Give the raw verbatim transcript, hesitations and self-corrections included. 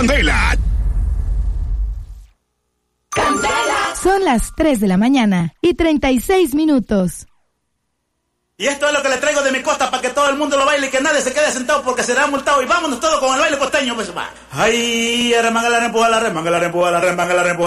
Candela. Candela. Son las tres de la mañana y treinta y seis minutos. Y esto es lo que le traigo de mi costa para que todo el mundo lo baile y que nadie se quede sentado porque será multado. Y vámonos todos con el baile costeño, pues va. Ay, remanga la rempuja, la remanga la rempuja, la remanga la rempuja.